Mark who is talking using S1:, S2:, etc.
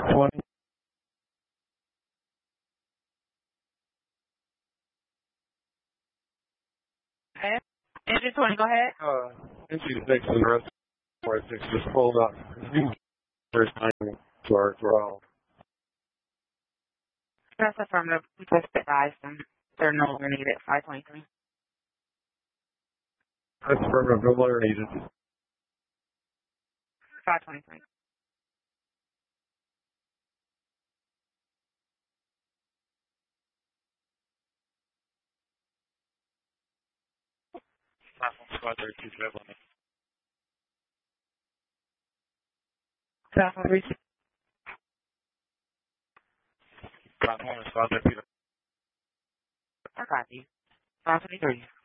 S1: 20.
S2: Okay. Engine 20, go ahead.
S1: Engine 6 and the rest of 6 just pulled up. First time to our 12.
S2: That's affirmative. We just advised them they're no longer needed at 523.
S1: That's affirmative. No longer needed.
S2: 523.
S3: Squad 32, travel on me.
S2: Platform 32.
S3: Ground Horn, Squad 32.
S2: I got you. 523.